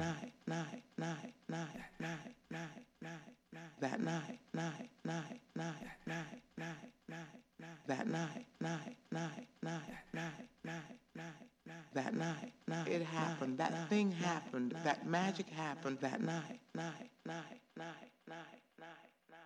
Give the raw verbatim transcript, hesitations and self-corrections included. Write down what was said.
night, night, night, night, night, night, night, night, that night, night, night, night, night, night, night, night, that night, night, night, night, night, night, night, night, that night, night, it happened, that thing happened, that magic happened, that night, night, night, night.